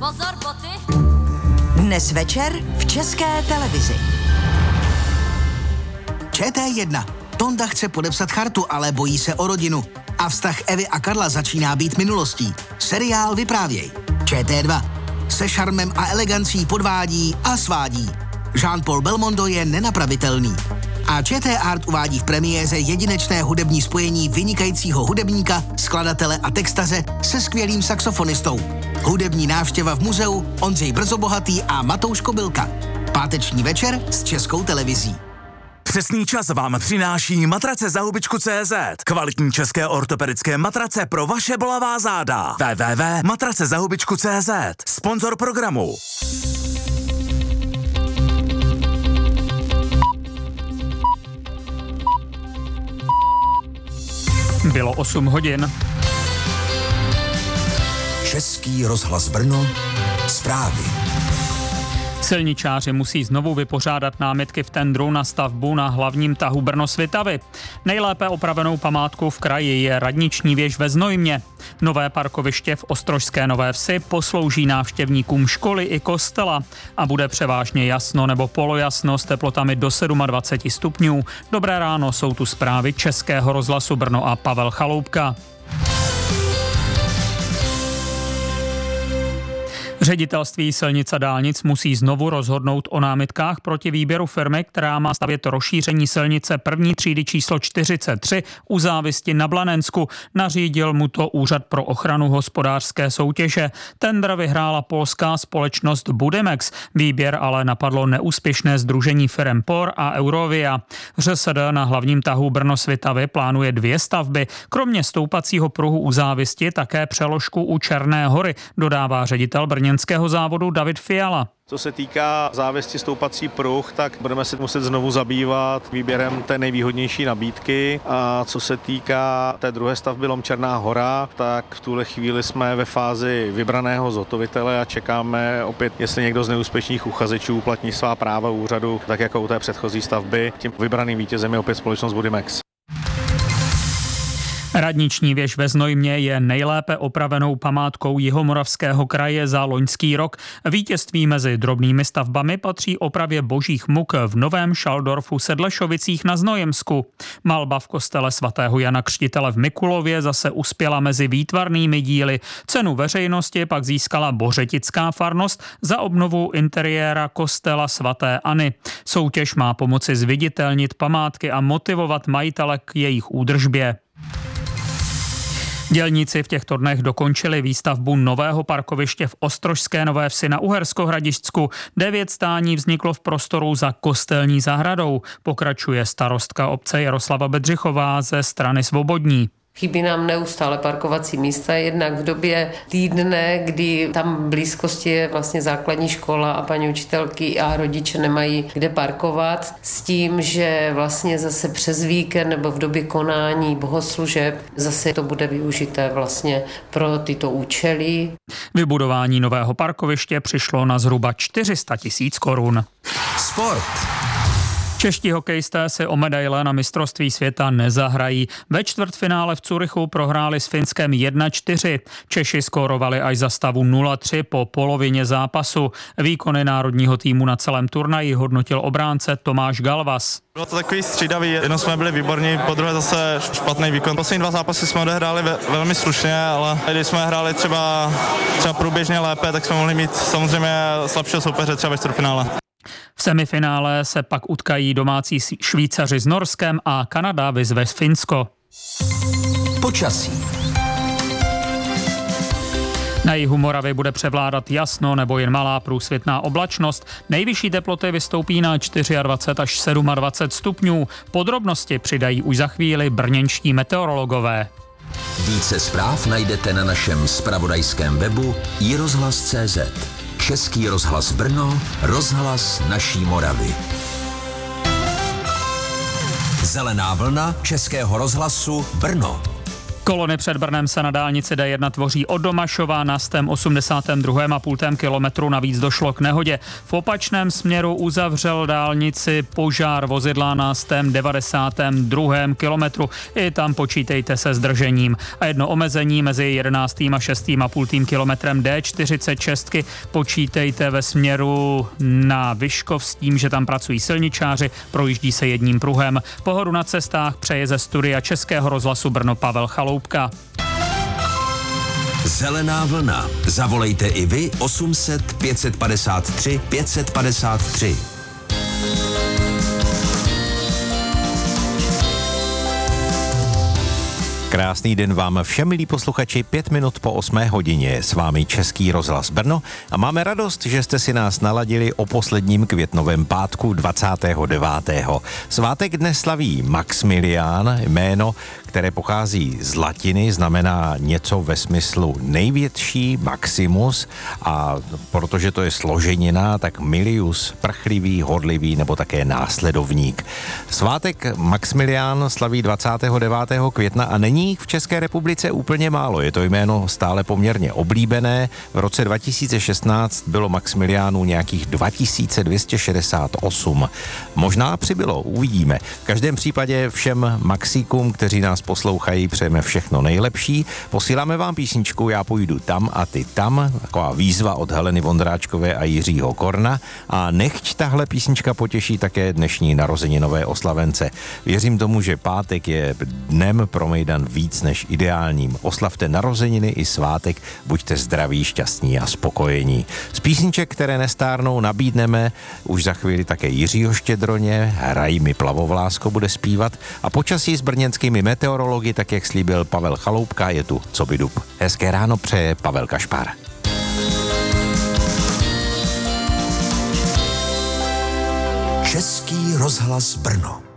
Pozor, boty! Dnes večer v České televizi. ČT1. Tonda chce podepsat chartu, ale bojí se o rodinu. A vztah Evy a Karla začíná být minulostí. Seriál Vyprávěj. ČT2. Se šarmem a elegancí podvádí a svádí. Jean-Paul Belmondo je nenapravitelný. A ČT Art uvádí v premiéře jedinečné hudební spojení vynikajícího hudebníka, skladatele a textaře se skvělým saxofonistou. Hudební návštěva v muzeu Ondřej Brzobohatý a Matouš Kobylka. Páteční večer s Českou televizí. Přesný čas vám přináší matrace za hubičku.cz. Kvalitní české ortopedické matrace pro vaše bolavá záda. www.matracezahubičku.cz. Sponzor programu. Bylo 8 hodin. Český rozhlas Brno. Zprávy. Silničáři musí znovu vypořádat námitky v tendru na stavbu na hlavním tahu Brno-Svitavy. Nejlépe opravenou památkou v kraji je radniční věž ve Znojmě. Nové parkoviště v Ostrožské Nové Vsi poslouží návštěvníkům školy i kostela a bude převážně jasno nebo polojasno s teplotami do 27 stupňů. Dobré ráno, jsou tu zprávy Českého rozhlasu Brno a Pavel Chaloupka. Ředitelství silnic a dálnic musí znovu rozhodnout o námitkách proti výběru firmy, která má stavět rozšíření silnice první třídy číslo 43 u Závisti na Blanensku. Nařídil mu to Úřad pro ochranu hospodářské soutěže. Tendr vyhrála polská společnost Budimex. Výběr ale napadlo neúspěšné sdružení firem POR a Eurovia. ŘSD na hlavním tahu Brno-Svitavy plánuje 2 stavby. Kromě stoupacího pruhu u Závisti také přeložku u Černé Hory, dodává ředitel brněnského závodu David Fiala. Co se týká závěsti stoupací pruh, tak budeme se muset znovu zabývat výběrem té nejvýhodnější nabídky. A co se týká té druhé stavby Lom Černá Hora, tak v tuhle chvíli jsme ve fázi vybraného zhotovitele a čekáme opět, jestli někdo z neúspěšných uchazečů uplatní svá práva úřadu, tak jako u té předchozí stavby. Tím vybraným vítězem je opět společnost Budimex. Radniční věž ve Znojmě je nejlépe opravenou památkou Jihomoravského kraje za loňský rok. Vítězství mezi drobnými stavbami patří opravě Božích muk v Novém Šaldorfu Sedlešovicích na Znojemsku. Malba v kostele svatého Jana Křtitele v Mikulově zase uspěla mezi výtvarnými díly. Cenu veřejnosti pak získala Bořetická farnost za obnovu interiéra kostela svaté Anny. Soutěž má pomoci zviditelnit památky a motivovat majitele k jejich údržbě. Dělníci v těchto dnech dokončili výstavbu nového parkoviště v Ostrožské Nové Vsi na Uhersko-Hradišťsku. 9 stání vzniklo v prostoru za kostelní zahradou. Pokračuje starostka obce Jaroslava Bedřichová ze strany Svobodní. Chybí nám neustále parkovací místa, jednak v době týdne, kdy tam v blízkosti je vlastně základní škola a paní učitelky a rodiče nemají kde parkovat, s tím, že vlastně zase přes víkend nebo v době konání bohoslužeb zase to bude využité vlastně pro tyto účely. Vybudování nového parkoviště přišlo na zhruba 400 000 korun. Sport. Čeští hokejisté si o medaile na mistrovství světa nezahrají. Ve čtvrtfinále v Curychu prohráli s Finskem 1-4. Češi skórovali až za stavu 0-3 po polovině zápasu. Výkony národního týmu na celém turnaji hodnotil obránce Tomáš Galvas. Bylo to takový střídavý, jednou jsme byli výborní, po druhé zase špatný výkon. Poslední 2 zápasy jsme odehráli velmi slušně, ale když jsme hráli třeba průběžně lépe, tak jsme mohli mít samozřejmě slabšího soupeře třeba ve čtvrtfinále. V semifinále se pak utkají domácí Švýcaři s Norskem a Kanada vyzve Finsko. Počasí. Na jihu Moravy bude převládat jasno nebo jen malá průsvitná oblačnost. Nejvyšší teploty vystoupí na 24 až 27 stupňů. Podrobnosti přidají už za chvíli brněnští meteorologové. Více zpráv najdete na našem zpravodajském webu iRozhlas.cz. Český rozhlas Brno, rozhlas naší Moravy. Zelená vlna Českého rozhlasu Brno. Kolony před Brnem se na dálnici D1 tvoří od Domašova na 182,5 kilometru. Navíc došlo k nehodě. V opačném směru uzavřel dálnici požár vozidla na 192. kilometru. I tam počítejte se zdržením. A jedno omezení mezi 11. a 6,5 kilometrem D46 počítejte ve směru na Vyškov s tím, že tam pracují silničáři, projíždí se jedním pruhem. Pohodu na cestách přeje ze studia Českého rozhlasu Brno Pavel Chaloupka. Zelená vlna. Zavolejte i vy 800 553 553. Krásný den vám všem, milí posluchači, 5 minut po 8 hodině. S vámi Český rozhlas Brno a máme radost, že jste si nás naladili o posledním květnovém pátku 29. Svátek dnes slaví Maxmilián, jméno, které pochází z latiny, znamená něco ve smyslu největší, Maximus, a protože to je složenina, tak milius, prchlivý, horlivý nebo také následovník. Svátek Maxmilián slaví 29. května a není v České republice úplně málo. Je to jméno stále poměrně oblíbené. V roce 2016 bylo Maxmiliánů nějakých 2268. Možná přibylo, uvidíme. V každém případě všem Maxíkům, kteří nás poslouchají, přejeme všechno nejlepší. Posíláme vám písničku Já půjdu tam a ty tam, taková výzva od Heleny Vondráčkové a Jiřího Korna, a nechť tahle písnička potěší také dnešní narozeninové oslavence. Věřím tomu, že pátek je dnem pro mejdan víc než ideálním. Oslavte narozeniny i svátek, buďte zdraví, šťastní a spokojení. Z písniček, které nestárnou, nabídneme už za chvíli také Jiřího Štědroně, Hraj mi plavovlásko bude zpívat, a počasí s brněnskými meteorology, tak jak slíbil Pavel Chaloupka, je tu co by dub. Hezké ráno přeje Pavel Kašpar. Český rozhlas Brno.